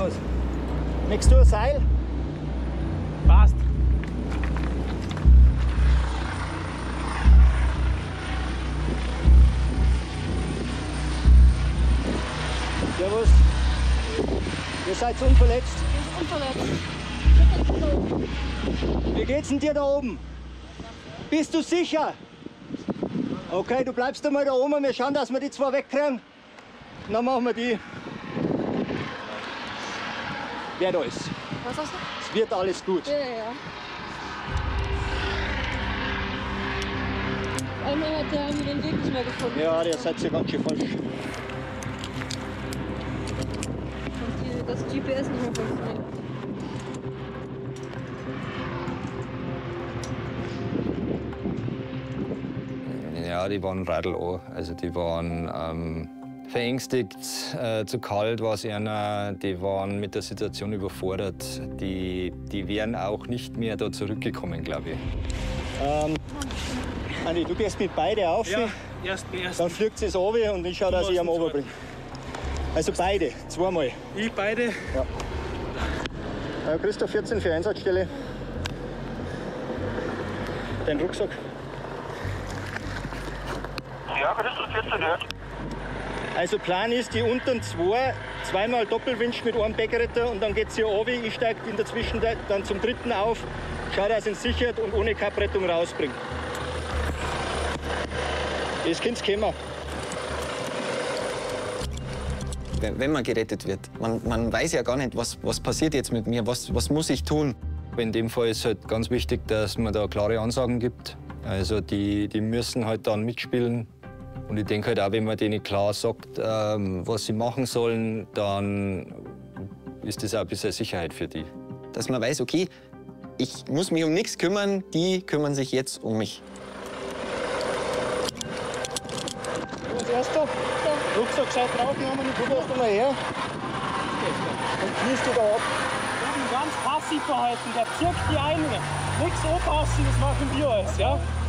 Servus. Möchtest du ein Seil? Passt. Servus. Ihr seid unverletzt. Wie geht's denn dir da oben? Bist du sicher? Okay, du bleibst einmal da oben. Wir schauen, dass wir die zwei wegkriegen. Und dann machen wir die. Wird alles. Was hast du? Es wird alles gut. Ja. Einmal hat der den Weg nicht mehr gefunden. Ja, der seid ihr ganz schön falsch. Und das GPS nicht mehr funktioniert. Ja, die waren radel. Also die waren verängstigt, zu kalt war es ihnen, die waren mit der Situation überfordert. Die wären auch nicht mehr da zurückgekommen, glaube ich. Andi, du gehst mit beide auf. Ja, erst. Dann fliegt sie es runter und ich schaue, dass ich am Ober bringe. Also beide, zweimal. Ich beide. Christoph 14 für Einsatzstelle. Dein Rucksack. Ja, Christoph 14 hört. Also Plan ist, die unteren zweimal Doppelwinch mit einem Backretter und dann geht sie runter. Ich steige in der Zwischenzeit dann zum dritten auf, schaue, dass ihn sichert und ohne Kapprettung rausbringt. Das kann's kommen. Wenn man gerettet wird, man weiß ja gar nicht, was passiert jetzt mit mir, was muss ich tun. In dem Fall ist halt ganz wichtig, dass man da klare Ansagen gibt. Also die müssen halt dann mitspielen. Und ich denke halt auch, wenn man denen klar sagt, was sie machen sollen, dann ist das auch ein bisschen Sicherheit für die. Dass man weiß, okay, ich muss mich um nichts kümmern, die kümmern sich jetzt um mich. Was erst da? Rucksack gescheit draufgenommen, du gehst mal her. Und kniest du da ab. Oben ganz passiv verhalten, der zirkt die ein. Nichts anpassen, das machen wir alles, ja?